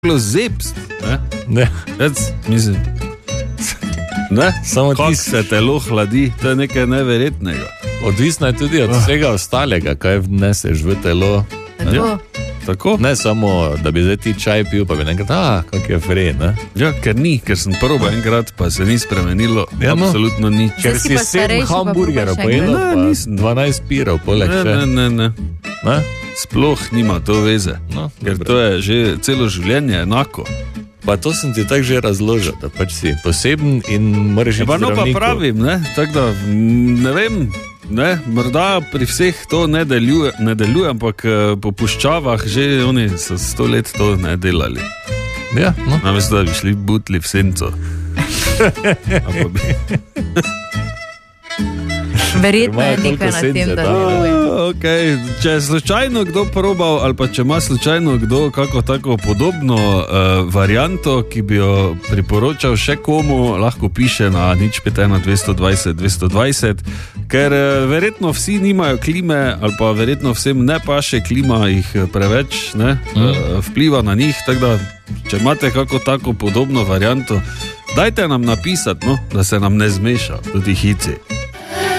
zepst, Ne. mislim. Ne? Samo Kako ti se telo hladi, to je nekaj neverjetnega. Odvisno je tudi od vsega ostalega, kaj vneseš v telo. Ja, tako? Ne samo, da bi zdaj ti čaj pil, pa bi nekaj, kak je frej, ne? Ja, ker sem prvo enkrat, pa se ni spremenilo, Ja, no. absolutno nič. Ker si si pa 7 starejši, pa hamburgerov probaš pojedel, enkrat. pa Ne, nisem. 12 pirov, poleg še. Ne. Ne? Sploh nima to veze, No, ker dobro. to je že celo življenje enako. Pa to sem ti tako že razložil, da pač si poseben in moraš iti Pa no pa zdravniku. pravim, tako da ne vem, morda pri vseh to ne deluje, ampak po puščavah že oni so 100 let to ne delali. Ja, no. Namesto da bi šli butli v senco. Ali pa bi- Verjetno je Imajo nekaj toliko na tem, sence, da da. deluje. Okay. Če je slučajno kdo probal, ali pa če ima slučajno kdo kako tako podobno varianto, ki bi jo priporočal še komu, lahko piše na 051 220 220, ker verjetno vsi nimajo klime, ali pa verjetno vsem ne paše klima, jih preveč vpliva na njih, tako da če imate kako tako podobno varianto, dajte nam napisati, no, da se nam ne zmeša, tudi hici.